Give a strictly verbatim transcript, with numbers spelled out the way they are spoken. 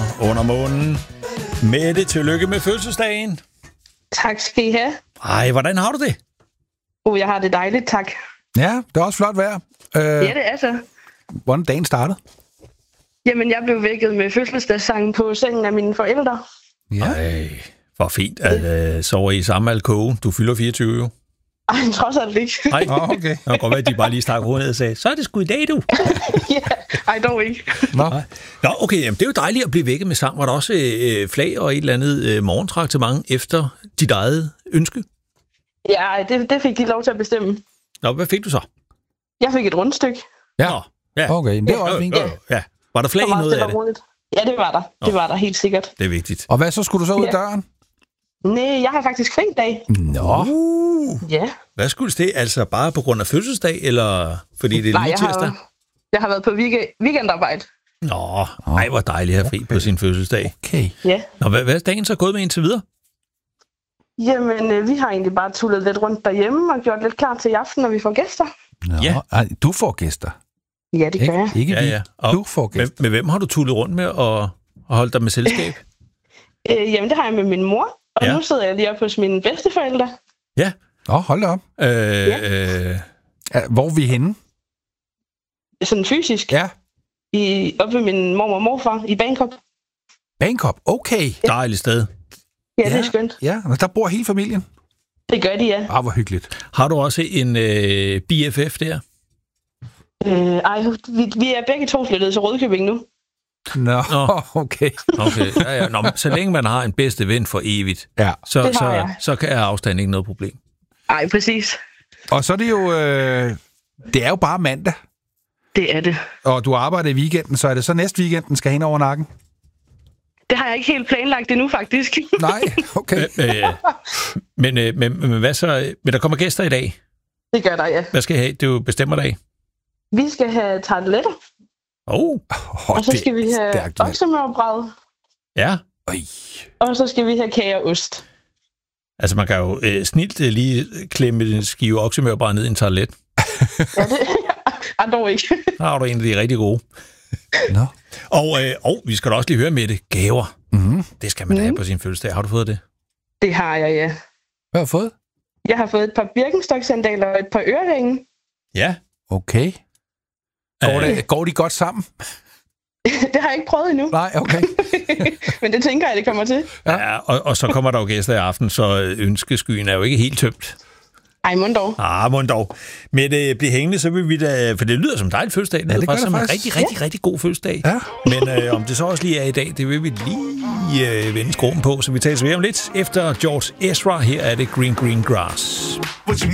under månen. Mette, tillykke med fødselsdagen. Tak skal I have. Ej, hvordan har du det? Uh, jeg har det dejligt, tak. Ja, det er også flot vejr. Øh, Ja, det er så. hvordan dagen startede? Jamen, jeg blev vækket med fødselsdagssangen på sengen af mine forældre. Ja. Ej, hvor fint at uh, sove i samme alkove. Du fylder fireogtyve, jo. Ej, trods alt ikke. Nej, Åh, okay. det kan godt være, at de bare lige stak hovedet ned og sagde, så er det sgu i dag, du. Ja, ej, dog ikke. Nå. Nå, okay, jamen, det er jo dejligt at blive vækket med sang. Var der også øh, flag og et eller andet øh, morgentraktement efter dit eget ønske? Ja, det, det fik de lov til at bestemme. Nå, hvad fik du så? Jeg fik et rundstykke. Ja, Nå, ja. okay. Det var også fint. Øh, øh, ja. Var der flag i Så meget noget af stille det? og roligt. Ja, det var der. Det var der helt sikkert. Det er vigtigt. Og hvad så skulle du så ud af Ja. døren? Nej, jeg har faktisk fri i dag. Nå. Uh, Ja. hvad skulle det? Altså bare på grund af fødselsdag, eller fordi det er Nej, lige jeg tirsdag? har, jeg har været på weekend, weekendarbejde. Nå, nej, hvor dejligt at have fri på sin fødselsdag. Okay. Ja. Nå, hvad, hvad er dagen så gået med indtil videre? Jamen, øh, vi har egentlig bare tullet lidt rundt derhjemme og gjort lidt klar til i aften, når vi får gæster. Nå. Ja. Ej, du får gæster. Ja, det gør jeg. Ikke, ikke Ja, vi. ja. Og Du får med, gæster. med hvem har du tullet rundt med og, og holdt dig med selskab? Øh, jamen, det har jeg med min mor, og Ja. nu sidder jeg lige oppe hos mine bedsteforældre. Ja. Åh, oh, hold da op. Øh, øh, Ja, hvor er vi henne? Sådan fysisk. Ja. I, oppe ved min mormor og morfar i Bangkok. Bangkok. Okay. dejligt sted. Ja, det er skønt. Ja, og der bor hele familien. Det gør de, ja. Ah, hvor hyggeligt. Har du også en øh, B F F der? Øh, ej, vi, vi er begge to flyttet til Rødkøbing nu. Nå, Nå. okay. Okay, ja, ja. Nå, men så længe man har en bedste ven for evigt, Ja. så, Det har så, jeg. så kan afstand ikke noget problem. Ej, præcis. Og så er det jo... Øh, det er jo bare mandag, Det er det. og du arbejder i weekenden, så er det så næste weekenden skal hen over nakken? Det har jeg ikke helt planlagt endnu, faktisk. Nej, okay. Øh, øh, men, øh, men, men hvad så? Men der kommer gæster i dag. Det gør der, ja. Hvad skal I have? Det er jo bestemmer dag. Vi skal have tarteletter, Oh, Oh, og så skal vi have stærkt, mand. oksemørbrad, ja. Øj. og så skal vi have kage og ost. Altså, man kan jo øh, snilt øh, lige klemme en skive oksemørbrad ned i en toilet. Ja, det er dog ikke. Så har du en af de rigtig gode. Nå. Og, øh, og vi skal da også lige høre med det. Gaver. Mm-hmm. Det skal man Mhm. have på sin fødselsdag. Har du fået det? Det har jeg, ja. Hvad har du fået? Jeg har fået et par Birkenstock-sandaler og et par øreringe. Ja. Okay. Går, Øh, det, går de godt sammen? Det har jeg ikke prøvet endnu, Nej, okay. men det tænker jeg, det kommer til. Ja, og, og så kommer der jo gæster i aften, så ønskeskyen er jo ikke helt tømt. Ej, mund dog. Ah, må dog. Men det bliver hængende, så vil vi da... For det lyder som dejlig fødselsdag. Det, Ja, ja, det det gør faktisk det som en faktisk. rigtig, rigtig, ja. rigtig god fødselsdag. Ja. Men øh, om det så også lige er i dag, det vil vi lige øh, vende skroen på. Så vi tager os ved om lidt. Efter George Ezra, her er det Green Green Grass.